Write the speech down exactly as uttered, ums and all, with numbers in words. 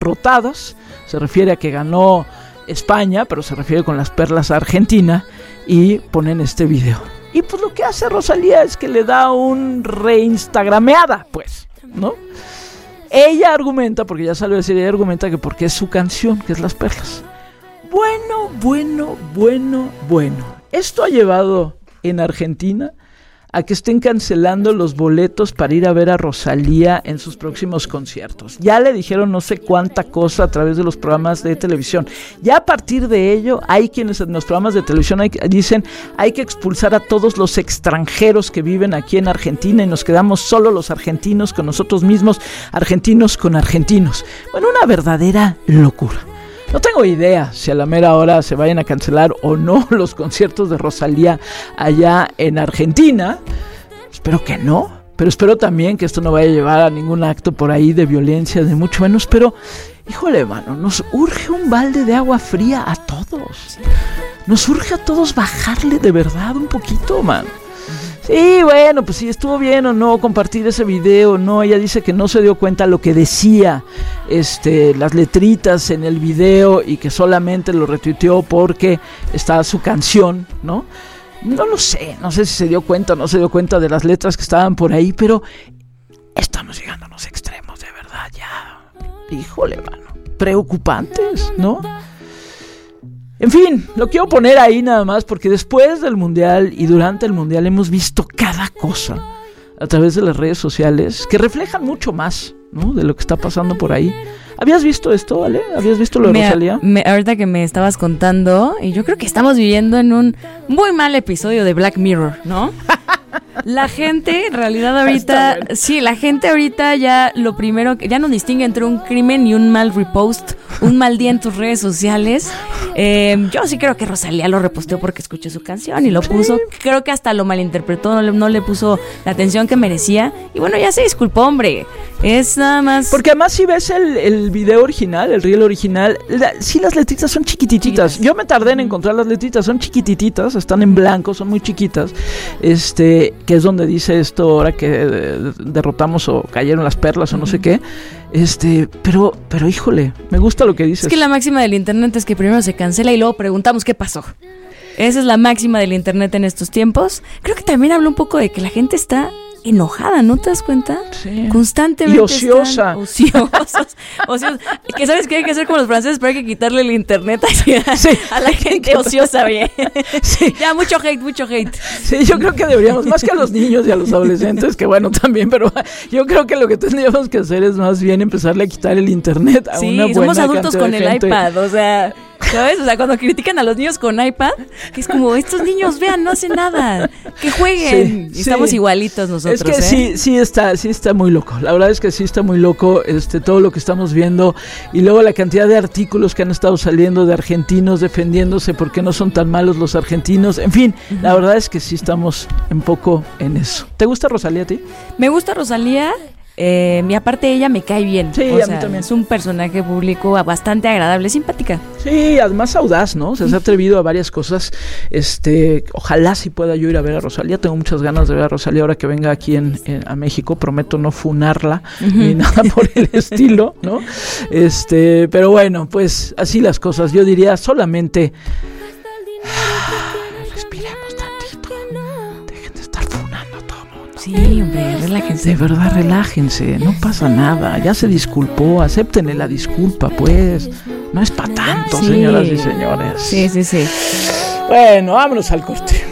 derrotadas, se refiere a que ganó España, pero se refiere con las perlas a Argentina, y ponen este video. Y pues lo que hace Rosalía es que le da un reinstagrameada, pues, ¿no? Ella argumenta, porque ya salió a decir, ella argumenta que porque es su canción, que es Las Perlas. Bueno, bueno, bueno, bueno. Esto ha llevado en Argentina a que estén cancelando los boletos para ir a ver a Rosalía en sus próximos conciertos. Ya le dijeron no sé cuánta cosa a través de los programas de televisión. Ya a partir de ello, hay quienes en los programas de televisión hay, dicen hay que expulsar a todos los extranjeros que viven aquí en Argentina y nos quedamos solo los argentinos con nosotros mismos, argentinos con argentinos. Bueno, una verdadera locura. No tengo idea si a la mera hora se vayan a cancelar o no los conciertos de Rosalía allá en Argentina. Espero que no, pero espero también que esto no vaya a llevar a ningún acto por ahí de violencia, de mucho menos. Pero, híjole, mano, nos urge un balde de agua fría a todos. Nos urge a todos bajarle de verdad un poquito, man. Sí, bueno, pues si estuvo bien o no compartir ese video, no, ella dice que no se dio cuenta lo que decía este, las letritas en el video y que solamente lo retuiteó porque estaba su canción, ¿no? No lo sé, no sé si se dio cuenta o no se dio cuenta de las letras que estaban por ahí, pero estamos llegando a los extremos, de verdad, ya, híjole, mano, preocupantes, ¿no? En fin, lo quiero poner ahí nada más porque después del Mundial y durante el Mundial hemos visto cada cosa a través de las redes sociales que reflejan mucho más, ¿no?, de lo que está pasando por ahí. ¿Habías visto esto, Ale? ¿Habías visto lo de me, Rosalía? Me, ahorita que me estabas contando, y yo creo que estamos viviendo en un muy mal episodio de Black Mirror, ¿no? La gente, en realidad ahorita, bueno. sí, la gente ahorita ya lo primero, ya no distingue entre un crimen y un mal repost, un mal día en tus redes sociales. Eh, yo sí creo que Rosalía lo reposteó porque escuchó su canción y lo puso, sí. Creo que hasta lo malinterpretó, no le, no le puso la atención que merecía. Y bueno, ya se disculpó, hombre. Es nada más... Porque además si ves el, el video original, el reel original, la, sí las letritas son chiquitititas. Yo me tardé en encontrar las letritas, son chiquitititas, están en blanco, son muy chiquitas. Este, que es donde dice esto, ahora que eh, derrotamos o cayeron las perlas o no sé qué. Este, pero, pero híjole, me gusta lo que dices. Es que la máxima del internet es que primero se cancela y luego preguntamos qué pasó. Esa es la máxima del internet en estos tiempos. Creo que también habla un poco de que la gente está enojada, ¿no te das cuenta? Sí. Constantemente. Y ociosa. Ociosos. Ociosos. Que sabes que hay que hacer como los franceses, pero hay que quitarle el internet así a, sí. a la gente ociosa, bien. Sí. Ya, mucho hate, mucho hate. Sí, yo creo que deberíamos, más que a los niños y a los adolescentes, que bueno, también, pero yo creo que lo que tendríamos que hacer es más bien empezarle a quitar el internet a sí, una buena somos adultos con el gente. iPad, o sea... ¿Sabes? O sea, cuando critican a los niños con iPad, que es como, estos niños, vean, no hacen nada, que jueguen. Sí, Estamos sí. igualitos nosotros, Es que ¿eh? sí, sí está, sí está muy loco. La verdad es que sí está muy loco este todo lo que estamos viendo. Y luego la cantidad de artículos que han estado saliendo de argentinos defendiéndose porque no son tan malos los argentinos. En fin, uh-huh. La verdad es que sí estamos un poco en eso. ¿Te gusta Rosalía a ti? Me gusta Rosalía. Eh, y aparte ella me cae bien. Sí, o a sea, mí también. Es un personaje público bastante agradable, simpática. Sí, además audaz, ¿no? O sea, se ha atrevido a varias cosas. Este, ojalá sí pueda yo ir a ver a Rosalía. Tengo muchas ganas de ver a Rosalía ahora que venga aquí en, en a México. Prometo no funarla uh-huh. ni nada por el estilo, ¿no? Este, pero bueno, pues así las cosas. Yo diría solamente respiremos tantito. Dejen de estar funando a todo el mundo. Sí, hombre, relájense. De verdad, relájense, no pasa nada. Ya se disculpó, acéptenle la disculpa, pues. No es para tanto, sí. Señoras y señores. Sí, sí, sí. Bueno, vámonos al corte.